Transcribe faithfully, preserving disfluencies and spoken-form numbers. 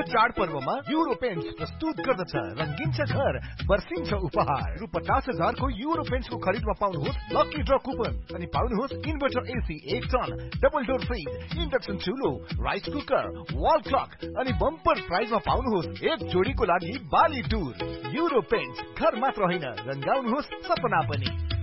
चाडपर्वमा euro paints प्रस्तुत गर्दछ रंगीन छ घर बर्सिन्छ उपहार। रु पचास हजार को युरो पेन्ट्स को खरीदमा पाउनुहोस् लकी ड्र कुपन अनि पाउनुहोस् इन्भर्टर एसी एक ton, double door fridge, induction चुलो, rice cooker, wall clock अनि बम्पर प्राइजमा पाउनुहोस् एक जोडीको लागि बाली टुर। युरो पेन्ट्स घर मात्र होइन रंगाउनुहोस् सपना पनि।